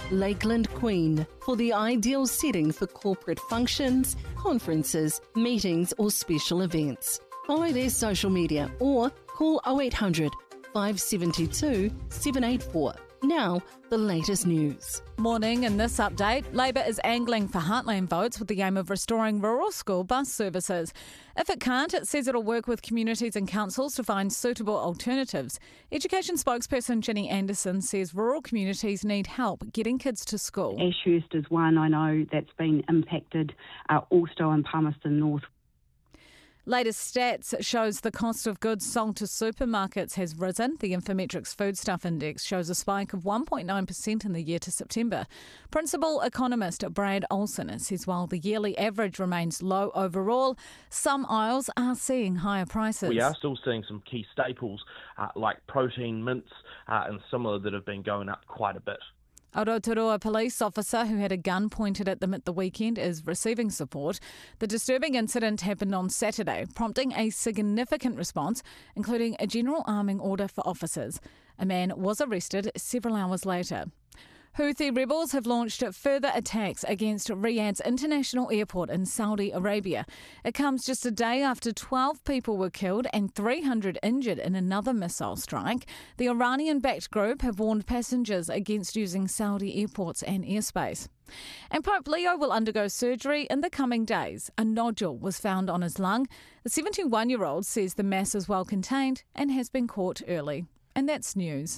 Lakeland Queen, for the ideal setting for corporate functions, conferences, meetings or special events. Follow their social media or call 0800 572 784. Now, the latest news. Morning, in this update, Labor is angling for heartland votes with the aim of restoring rural school bus services. If it can't, it says it'll work with communities and councils to find suitable alternatives. Education spokesperson Ginny Anderson says rural communities need help getting kids to school. Ashurst is one I know that's been impacted, also in Palmerston North. Latest stats shows the cost of goods sold to supermarkets has risen. The Infometrics Foodstuff Index shows a spike of 1.9% in the year to September. Principal economist Brad Olsen says while the yearly average remains low overall, some aisles are seeing higher prices. We are still seeing some key staples like protein, mince and similar that have been going up quite a bit. A Rotorua police officer who had a gun pointed at them at the weekend is receiving support. The disturbing incident happened on Saturday, prompting a significant response, including a general arming order for officers. A man was arrested several hours later. Houthi rebels have launched further attacks against Riyadh's international airport in Saudi Arabia. It comes just a day after 12 people were killed and 300 injured in another missile strike. The Iranian-backed group have warned passengers against using Saudi airports and airspace. And Pope Leo will undergo surgery in the coming days. A nodule was found on his lung. The 71-year-old says the mass is well contained and has been caught early. And that's news.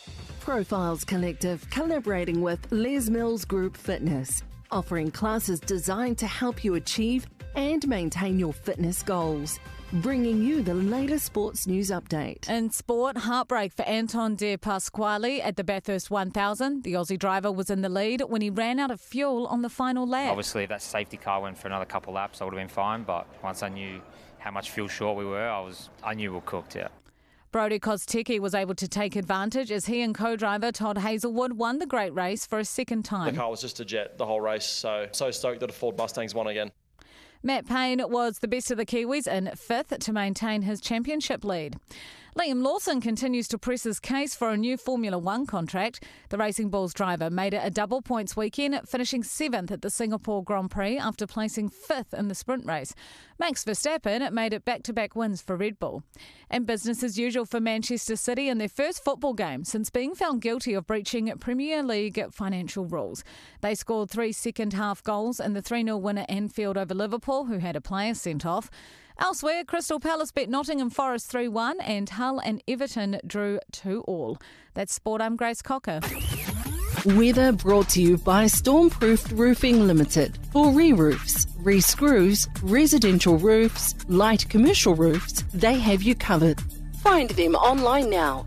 Profiles Collective collaborating with Les Mills Group Fitness, offering classes designed to help you achieve and maintain your fitness goals. Bringing you the latest sports news update. In sport, heartbreak for Anton De Pasquale at the Bathurst 1000. The Aussie driver was in the lead when he ran out of fuel on the final lap. Obviously, if that safety car went for another couple laps, I would have been fine. But once I knew how much fuel short we were, I knew we were cooked, yeah. Brodie Kostecki was able to take advantage as he and co-driver Todd Hazelwood won the great race for a second time. The car was just a jet the whole race, so stoked that a Ford Mustang's won again. Matt Payne was the best of the Kiwis in fifth to maintain his championship lead. Liam Lawson continues to press his case for a new Formula One contract. The Racing Bulls driver made it a double points weekend, finishing seventh at the Singapore Grand Prix after placing fifth in the sprint race. Max Verstappen made it back-to-back wins for Red Bull. And business as usual for Manchester City in their first football game since being found guilty of breaching Premier League financial rules. They scored 3 second-half goals in the 3-0 win at Anfield over Liverpool, who had a player sent off. Elsewhere, Crystal Palace beat Nottingham Forest 3-1 and Hull and Everton drew 2-2. That's Sport. I'm Grace Cocker. Weather brought to you by Stormproofed Roofing Limited. For re-roofs, re-screws, residential roofs, light commercial roofs, they have you covered. Find them online now.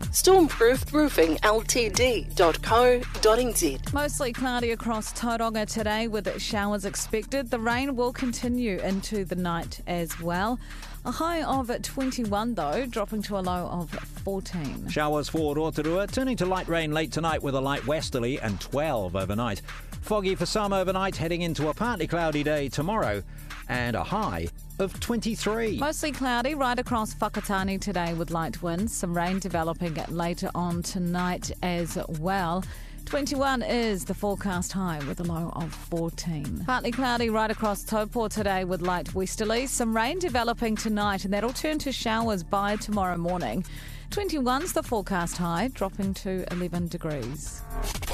Stormproofedroofingltd.co.nz. Mostly cloudy across Tauranga today with showers expected. The rain will continue into the night as well. A high of 21 though, dropping to a low of 14. Showers for Rotorua, turning to light rain late tonight with a light westerly and 12 overnight. Foggy for some overnight, heading into a partly cloudy day tomorrow and a high of 23. Mostly cloudy right across Whakatane today with light winds. Some rain developing later on tonight as well. 21 is the forecast high with a low of 14. Partly cloudy right across Taupo today with light westerlies. Some rain developing tonight and that'll turn to showers by tomorrow morning. 21's the forecast high, dropping to 11 degrees.